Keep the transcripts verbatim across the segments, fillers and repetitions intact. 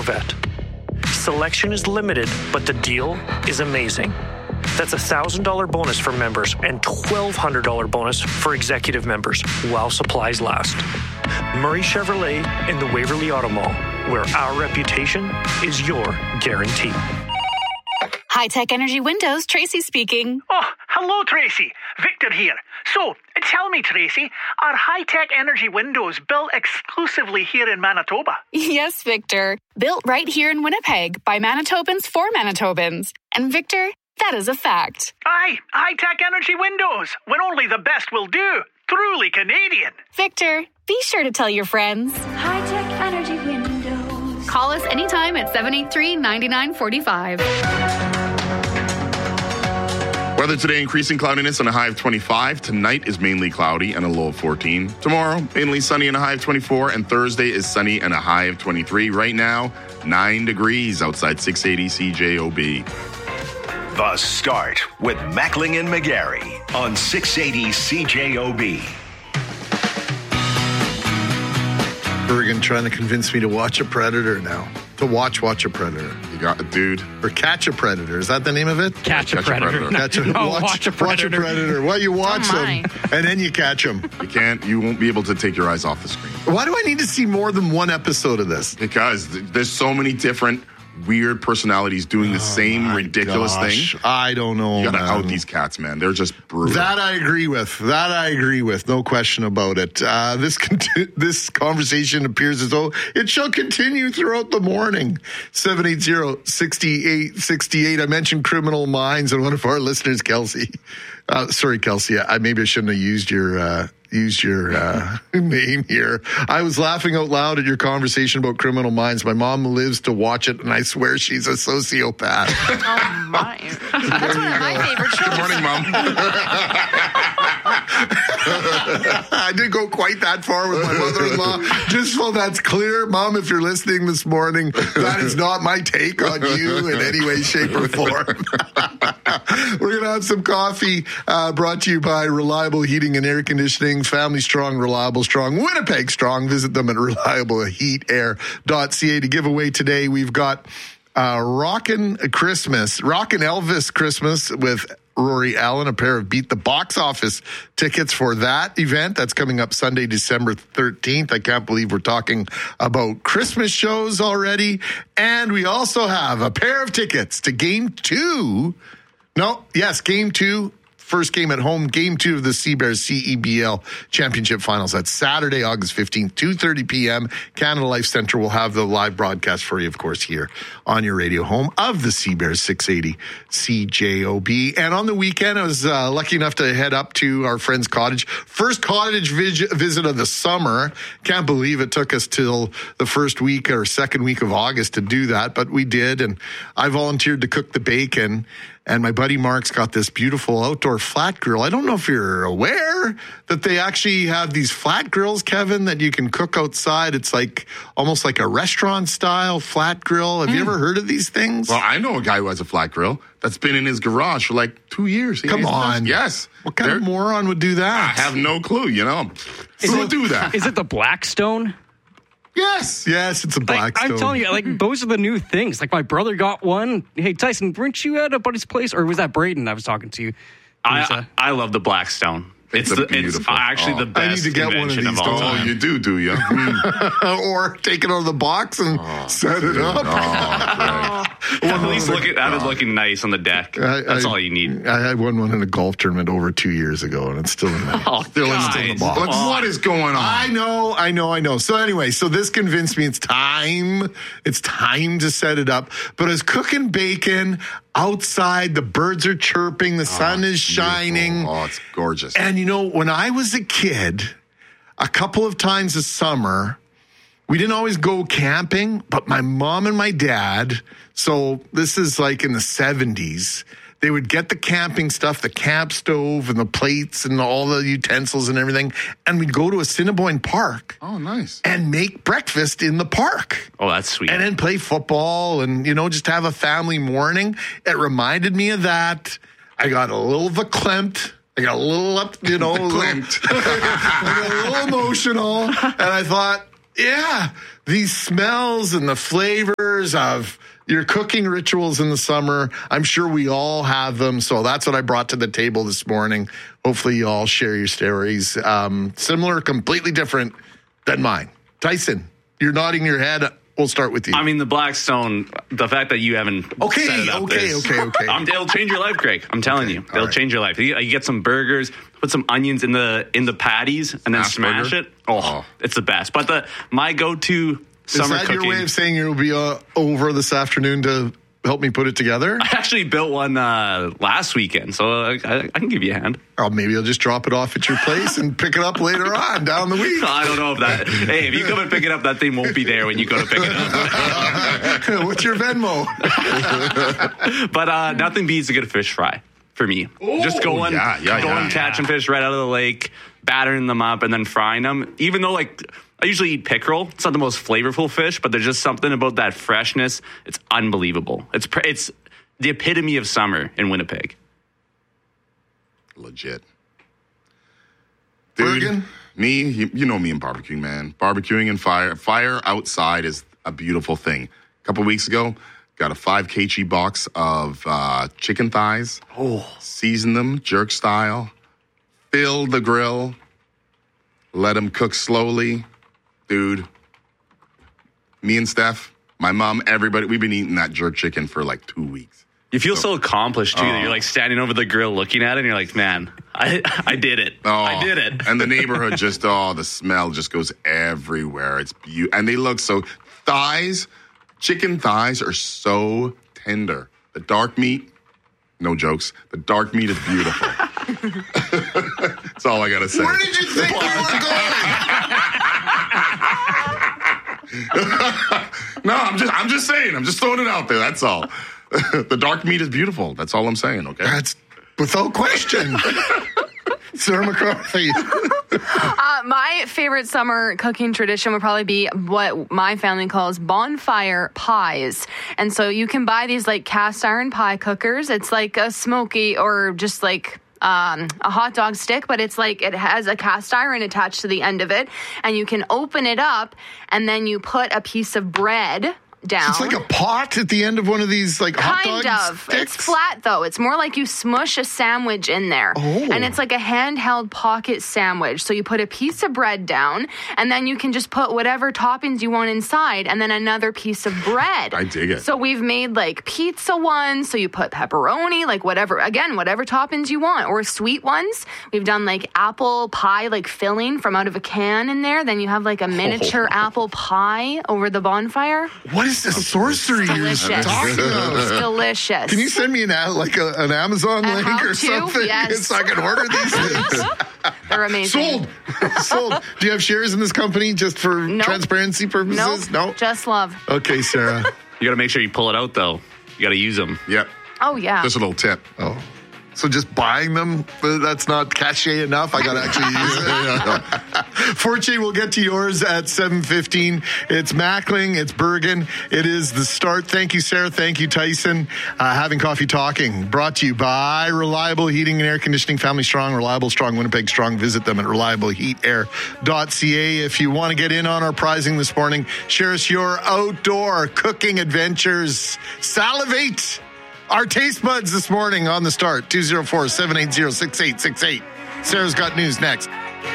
Vet. Selection is limited, but the deal is amazing. That's a one thousand dollars bonus for members and twelve hundred dollars bonus for executive members while supplies last. Murray Chevrolet in the Waverly Auto Mall, where our reputation is your guarantee. High-Tech Energy Windows, Tracy speaking. Oh, hello, Tracy. Victor here. So, tell me, Tracy, are High-Tech Energy Windows built exclusively here in Manitoba? Yes, Victor. Built right here in Winnipeg by Manitobans for Manitobans. And Victor, that is a fact. Aye, High-Tech Energy Windows, when only the best will do. Truly Canadian. Victor, be sure to tell your friends. High-Tech Energy Windows. Call us anytime at seven eight three, nine nine four five. Weather today, increasing cloudiness and a high of twenty-five. Tonight is mainly cloudy and a low of fourteen. Tomorrow, mainly sunny and a high of twenty-four. And Thursday is sunny and a high of twenty-three. Right now, nine degrees outside six eighty C J O B. The Start with Mackling and McGarry on six eighty C J O B. Bergen trying to convince me to watch a Predator now. To watch, watch a Predator. You got it, dude. Or catch a Predator. Is that the name of it? Catch a Catch a predator. predator. No, Catch a, no, watch, watch a predator. Watch a Predator. Well, you watch Oh, them, and then you catch them. You can't, you won't be able to take your eyes off the screen. Why do I need to see more than one episode of this? Because th- there's so many different weird personalities doing the same My ridiculous gosh, thing. I don't know, You gotta man. out these cats, man. They're just brutal. That I agree with. That I agree with. No question about it. Uh, this conti- this conversation appears as though it shall continue throughout the morning. seven eight zero, six eight six eight. I mentioned Criminal Minds, and one of our listeners, Kelsey. Uh, sorry, Kelsey. I maybe I shouldn't have used your uh, used your uh, name here. I was laughing out loud at your conversation about Criminal Minds. My mom lives to watch it, and I swear she's a sociopath. Oh, my. That's one of my favorite shows. Good morning, Mom. I didn't go quite that far with my mother-in-law. Just so that's clear, Mom, if you're listening this morning, that is not my take on you in any way, shape, or form. We're going to have some coffee uh, brought to you by Reliable Heating and Air Conditioning. Family strong, reliable strong, Winnipeg strong. Visit them at reliable heat air dot c a to give away today. We've got uh, Rockin' Christmas, Rockin' Elvis Christmas with Rory Allen, a pair of Beat the Box Office tickets for that event. That's coming up Sunday, December thirteenth. I can't believe we're talking about Christmas shows already. And we also have a pair of tickets to game two. No, yes, game two. First game at home, game two of the Seabears C E B L Championship Finals. That's Saturday, August fifteenth, two thirty p.m. Canada Life Centre will have the live broadcast for you, of course, here on your radio home of the Seabears, six eighty C J O B. And on the weekend, I was uh, lucky enough to head up to our friend's cottage. First cottage vis- visit of the summer. Can't believe it took us till the first week or second week of August to do that, but we did. And I volunteered to cook the bacon. And my buddy Mark's got this beautiful outdoor flat grill. I don't know if you're aware that they actually have these flat grills, Kevin, that you can cook outside. It's like almost like a restaurant style flat grill. Have mm. you ever heard of these things? Well, I know a guy who has a flat grill that's been in his garage for like two years. Come on. Yes. What kind They're, of moron would do that? I have no clue, you know. Who would do that? Is it the Blackstone? Yes. Yes, it's a Like, Blackstone. I'm telling you, like, those are the new things. Like, my brother got one. Hey, Tyson, weren't you at a buddy's place? Or was that Braden I was talking to? I, I, I love the Blackstone. It's, It's a the, it's beautiful- actually the oh. I need best to get one of invention of, these, all don't Oh, time. you do, do you? Mm. Or take it out of the box and set it up. Oh, At least look at that is looking nice on the deck. I- That's I- all you need. I had won one in a golf tournament over two years ago, and it's still in my, Oh, still in guys. still in the great. box. Like, what is going on? I know, I know, I know. So anyway, so this convinced me it's time. It's time to set it up. But I was cooking bacon outside. The birds are chirping. The sun is shining. Beautiful. Oh, it's gorgeous. And you know, when I was a kid, a couple of times a summer, we didn't always go camping, but my mom and my dad, so this is like in the seventies, they would get the camping stuff, the camp stove and the plates and all the utensils and everything, and we'd go to Assiniboine Park Oh, nice. and make breakfast in the park. Oh, that's sweet. And then play football and, you know, just have a family morning. It reminded me of that. I got a little verklempt. I got a little up, you know, a little, I got a little emotional. And I thought, Yeah, these smells and the flavors of your cooking rituals in the summer. I'm sure we all have them. So that's what I brought to the table this morning. Hopefully you all share your stories. Um, similar, completely different than mine. Tyson, you're nodding your head. We'll start with you. I mean, the Blackstone, the fact that you haven't okay, set it up okay, is, okay, okay. Um, it'll change your life, Greg. I'm telling Okay, you, it'll right. change your life. You, you get some burgers, put some onions in the in the patties, and then Smash smash burger? it. Oh, Oh. it's the best. But the my go-to Is summer that cooking. your way of saying you'll be uh, over this afternoon to help me put it together? I actually built one uh, last weekend, so I, I, I can give you a hand. Oh, maybe I'll just drop it off at your place and pick it up later on down the week. I don't know if that. Hey, if you come and pick it up, that thing won't be there when you go to pick it up. What's your Venmo? But uh, nothing beats a good fish fry for me. Just going, yeah, yeah, going yeah. catching fish right out of the lake, battering them up, and then frying them. Even though, like, I usually eat pickerel. It's not the most flavorful fish, but there's just something about that freshness. It's unbelievable. It's pr- it's the epitome of summer in Winnipeg. Legit. Dude, Bergen? me, you, you know me and barbecuing, man. Barbecuing and fire. Fire outside is a beautiful thing. A couple weeks ago, got a five kg box of uh, chicken thighs. Oh. Seasoned them, jerk style. Filled the grill. Let them cook slowly. Dude, me and Steph, my mom, everybody, we've been eating that jerk chicken for like two weeks. You feel so accomplished, too, Oh. that you're, like, standing over the grill looking at it, and you're like, man, I I did it. Oh, I did it. And the neighborhood just, oh, the smell just goes everywhere. It's beautiful. And they look so, thighs, chicken thighs are so tender. The dark meat, no jokes, the dark meat is beautiful. That's all I got to say. Where did you think you were going? No, I'm just, I'm just saying. I'm just throwing it out there. That's all. The dark meat is beautiful. That's all I'm saying, okay? That's without question. Sarah McCarthy. Uh, my favorite summer cooking tradition would probably be what my family calls bonfire pies. And so you can buy these like cast iron pie cookers. It's like a smoky or just like um, a hot dog stick, but it's like it has a cast iron attached to the end of it. And you can open it up and then you put a piece of bread down. It's like a pot at the end of one of these like hot Kind dog of. sticks. It's flat though. It's more like you smush a sandwich in there. Oh. And it's like a handheld pocket sandwich. So you put a piece of bread down and then you can just put whatever toppings you want inside and then another piece of bread. I dig it. So we've made like pizza ones. So you put pepperoni, like whatever, again, whatever toppings you want, or sweet ones. We've done like apple pie, like filling from out of a can in there. Then you have like a miniature Oh. apple pie over the bonfire. What is the sorcery you're Delicious. talking about? It's delicious. Can you send me an ad- like a, an Amazon A link how or to? something Yes. so I can order these things? They're amazing. Sold. Sold. Do you have shares in this company just for Nope. transparency purposes? Nope. No. Just love. Okay, Sarah. You got to make sure you pull it out, though. You got to use them. Yep. Oh, yeah. Just a little tip. Oh. So just buying them, uh, that's not cachet enough. I got to actually use it. Forte, we'll get to yours at seven fifteen. It's Mackling. It's Bergen. It is the start. Thank you, Sarah. Thank you, Tyson. Uh, Having Coffee Talking, brought to you by Reliable Heating and Air Conditioning. Family Strong, Reliable Strong, Winnipeg Strong. Visit them at reliable heat air dot c a. If you want to get in on our prizing this morning, share us your outdoor cooking adventures. Salivate our taste buds this morning on the start. two oh four, seven eight zero, six eight six eight. Sarah's got news next.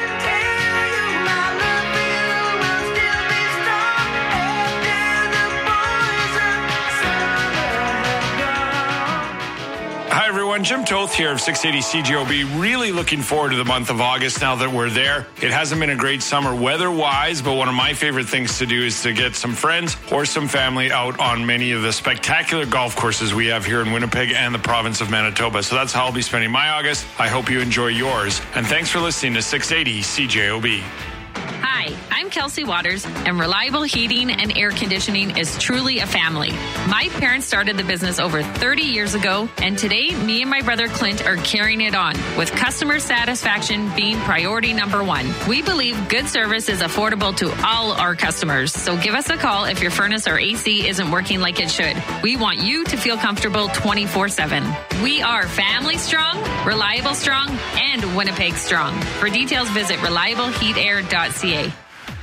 Hi, everyone. Jim Toth here of six eighty C J O B. Really looking forward to the month of August now that we're there. It hasn't been a great summer weather-wise, but one of my favorite things to do is to get some friends or some family out on many of the spectacular golf courses we have here in Winnipeg and the province of Manitoba. So that's how I'll be spending my August. I hope you enjoy yours. And thanks for listening to six eighty C J O B. Hi, I'm Kelsey Waters, and Reliable Heating and Air Conditioning is truly a family. My parents started the business over thirty years ago, and today, me and my brother Clint are carrying it on, with customer satisfaction being priority number one. We believe good service is affordable to all our customers, so give us a call if your furnace or A C isn't working like it should. We want you to feel comfortable twenty-four seven. We are family strong, reliable strong, and Winnipeg strong. For details, visit reliable heat air dot c a.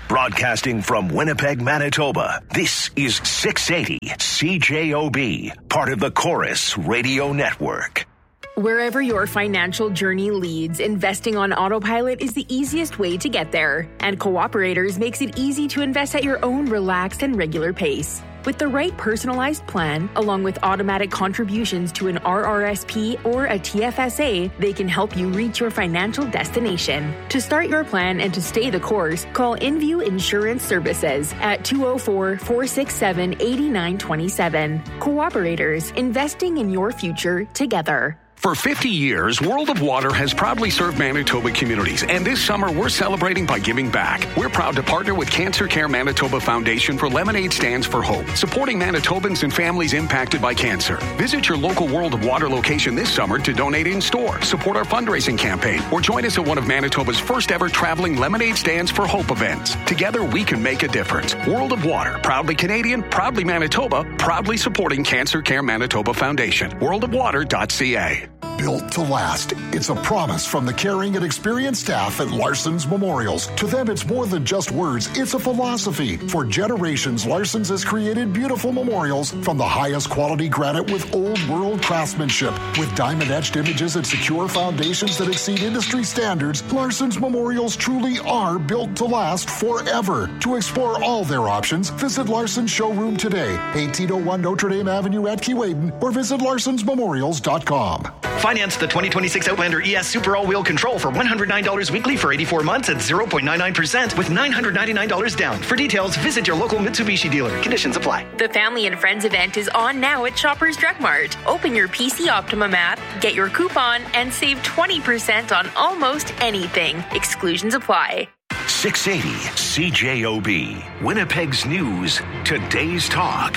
Broadcasting from Winnipeg, Manitoba, this is six eighty C J O B, part of the Chorus Radio Network. Wherever your financial journey leads, investing on autopilot is the easiest way to get there. And Cooperators makes it easy to invest at your own relaxed and regular pace. With the right personalized plan, along with automatic contributions to an R R S P or a T F S A, they can help you reach your financial destination. To start your plan and to stay the course, call InView Insurance Services at two oh four, four six seven, eight nine two seven. Cooperators, investing in your future together. For fifty years, World of Water has proudly served Manitoba communities, and this summer we're celebrating by giving back. We're proud to partner with Cancer Care Manitoba Foundation for Lemonade Stands for Hope, supporting Manitobans and families impacted by cancer. Visit your local World of Water location this summer to donate in store, support our fundraising campaign, or join us at one of Manitoba's first ever traveling Lemonade Stands for Hope events. Together we can make a difference. World of Water, proudly Canadian, proudly Manitoba, proudly supporting Cancer Care Manitoba Foundation. world of water dot c a. Built to last. It's a promise from the caring and experienced staff at Larson's Memorials. To them, it's more than just words. It's a philosophy. For generations, Larson's has created beautiful memorials from the highest quality granite with old world craftsmanship. With diamond-etched images and secure foundations that exceed industry standards, Larson's Memorials truly are built to last forever. To explore all their options, visit Larson's showroom today, eighteen oh one Notre Dame Avenue at Keewaydin, or visit larsons memorials dot com. Finance the twenty twenty-six Outlander E S Super All-Wheel Control for one hundred nine dollars weekly for eighty-four months at zero point nine nine percent with nine hundred ninety-nine dollars down. For details, visit your local Mitsubishi dealer. Conditions apply. The Family and Friends event is on now at Shoppers Drug Mart. Open your P C Optimum app, get your coupon, and save twenty percent on almost anything. Exclusions apply. six eighty C J O B, Winnipeg's News, today's talk.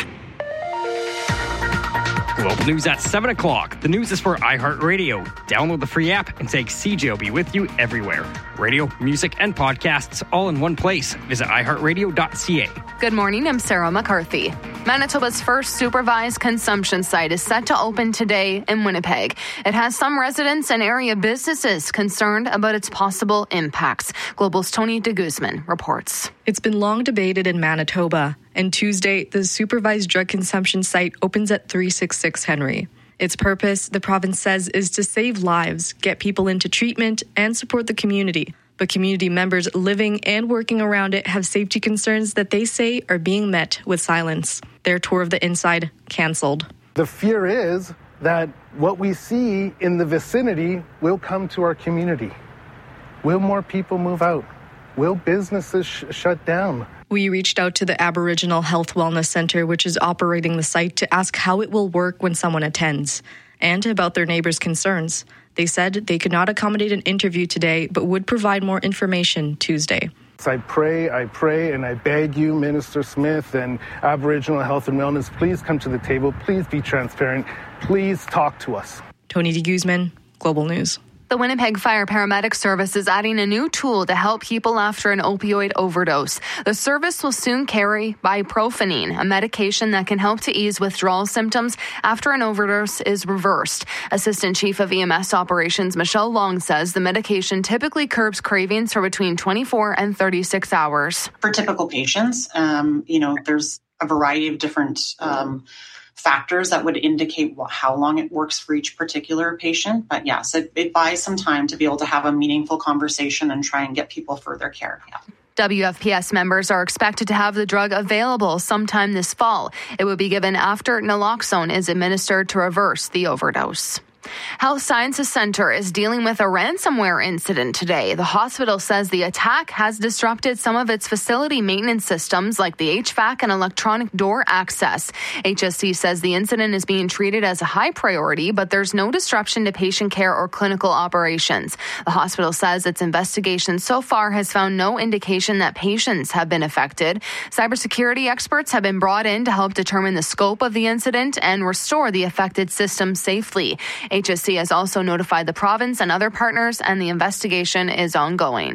Global news at seven o'clock. The news is for iHeartRadio. Download the free app and take C J O B with you everywhere. Radio, music, and podcasts all in one place. Visit i heart radio dot c a. Good morning, I'm Sarah McCarthy. Manitoba's first supervised consumption site is set to open today in Winnipeg. It has some residents and area businesses concerned about its possible impacts. Global's Tony de Guzman reports. It's been long debated in Manitoba, and Tuesday, the supervised drug consumption site opens at three sixty-six Henry. Its purpose, the province says, is to save lives, get people into treatment, and support the community. But community members living and working around it have safety concerns that they say are being met with silence. Their tour of the inside canceled. The fear is that what we see in the vicinity will come to our community. Will more people move out? Will businesses sh- shut down? We reached out to the Aboriginal Health Wellness Centre, which is operating the site, to ask how it will work when someone attends, and about their neighbors' concerns. They said they could not accommodate an interview today, but would provide more information Tuesday. I pray, I pray, and I beg you, Minister Smith and Aboriginal Health and Wellness, please come to the table. Please be transparent. Please talk to us. Tony de Guzman, Global News. The Winnipeg Fire Paramedic Service is adding a new tool to help people after an opioid overdose. The service will soon carry buprenorphine, a medication that can help to ease withdrawal symptoms after an overdose is reversed. Assistant Chief of E M S Operations Michelle Long says the medication typically curbs cravings for between twenty-four and thirty-six hours. For typical patients, um, you know, there's a variety of different um factors that would indicate what, how long it works for each particular patient. But yes, it, it buys some time to be able to have a meaningful conversation and try and get people further care. Yeah. W F P S members are expected to have the drug available sometime this fall. It will be given after naloxone is administered to reverse the overdose. Health Sciences Centre is dealing with a ransomware incident today. The hospital says the attack has disrupted some of its facility maintenance systems like the H V A C and electronic door access. H S C says the incident is being treated as a high priority, but there's no disruption to patient care or clinical operations. The hospital says its investigation so far has found no indication that patients have been affected. Cybersecurity experts have been brought in to help determine the scope of the incident and restore the affected system safely. H S C has also notified the province and other partners, and the investigation is ongoing.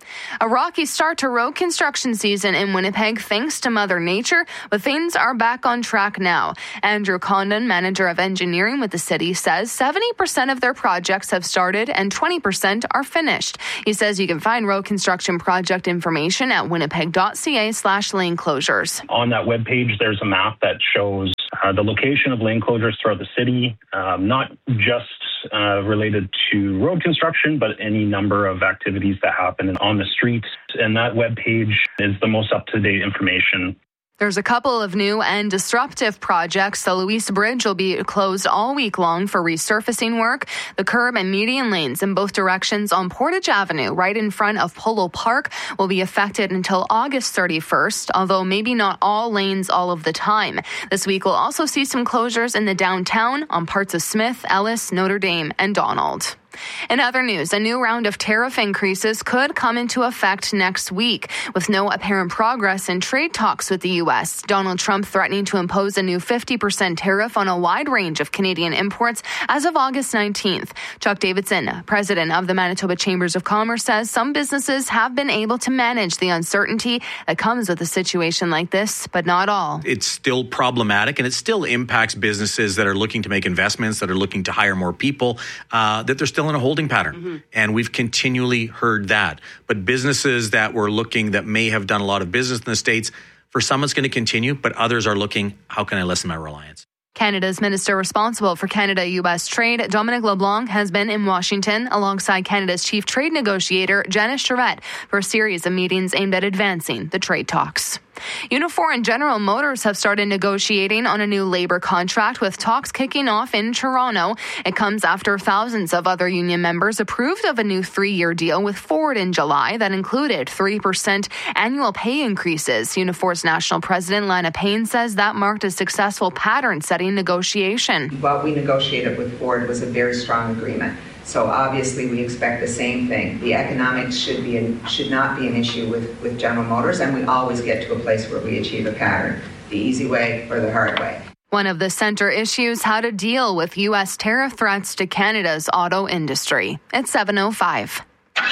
A rocky start to road construction season in Winnipeg thanks to Mother Nature, but things are back on track now. Andrew Condon, manager of engineering with the city, says seventy percent of their projects have started and twenty percent are finished. He says you can find road construction project information at winnipeg.ca slash lane closures. On that webpage, there's a map that shows uh, the location of lane closures throughout the city, um, not just uh, related to road construction, but any number of activities that happen on the streets. And that webpage is the most up-to-date information. There's a couple of new and disruptive projects. The Louise Bridge will be closed all week long for resurfacing work. The curb and median lanes in both directions on Portage Avenue, right in front of Polo Park, will be affected until August thirty-first, although maybe not all lanes all of the time. This week we'll also see some closures in the downtown on parts of Smith, Ellis, Notre Dame, and Donald. In other news, a new round of tariff increases could come into effect next week, with no apparent progress in trade talks with the U S. Donald Trump threatening to impose a new fifty percent tariff on a wide range of Canadian imports as of August nineteenth. Chuck Davidson, president of the Manitoba Chambers of Commerce, says some businesses have been able to manage the uncertainty that comes with a situation like this, but not all. It's still problematic, and it still impacts businesses that are looking to make investments, that are looking to hire more people, uh, that they're still in a holding pattern. Mm-hmm. And we've continually heard that. But businesses that were looking that may have done a lot of business in the States, for some it's going to continue, but others are looking, how can I lessen my reliance? Canada's minister responsible for Canada-U S trade, Dominic LeBlanc, has been in Washington alongside Canada's chief trade negotiator, Janice Charette, for a series of meetings aimed at advancing the trade talks. Unifor and General Motors have started negotiating on a new labor contract, with talks kicking off in Toronto. It comes after thousands of other union members approved of a new three-year deal with Ford in July that included three percent annual pay increases. Unifor's national president, Lana Payne, says that marked a successful pattern-setting negotiation. What we negotiated with Ford was a very strong agreement. So obviously we expect the same thing. The economics should be an, should not be an issue with, with General Motors, and we always get to a place where we achieve a pattern, the easy way or the hard way. One of the center issues, how to deal with U S tariff threats to Canada's auto industry. It's seven oh five.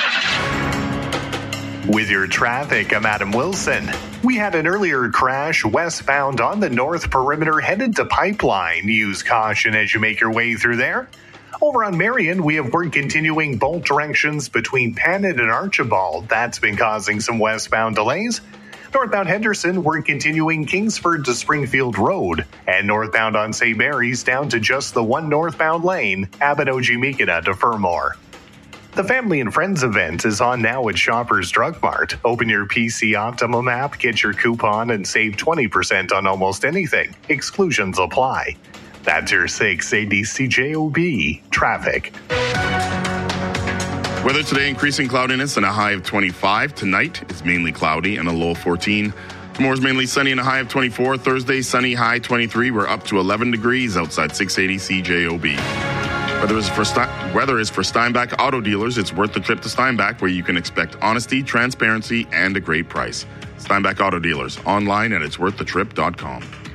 With your traffic, I'm Adam Wilson. We had an earlier crash westbound on the North Perimeter headed to Pipeline. Use caution as you make your way through there. Over on Marion, we have work continuing both directions between Panet and Archibald. That's been causing some westbound delays. Northbound Henderson, work continuing Kingsford to Springfield Road. And northbound on Saint Mary's down to just the one northbound lane, Abinogi-Mikina to Fermor. The Family and Friends event is on now at Shoppers Drug Mart. Open your P C Optimum app, get your coupon, and save twenty percent on almost anything. Exclusions apply. That's your six eighty C J O B traffic. Weather today, increasing cloudiness and a high of twenty-five. Tonight is mainly cloudy and a low of fourteen. Tomorrow's mainly sunny and a high of twenty-four. Thursday, sunny, high twenty-three. We're up to eleven degrees outside six eighty C J O B. Weather is for Ste- weather is for Steinbach Auto Dealers. It's worth the trip to Steinbach, where you can expect honesty, transparency, and a great price. Steinbach Auto Dealers, online at its worth the trip dot com.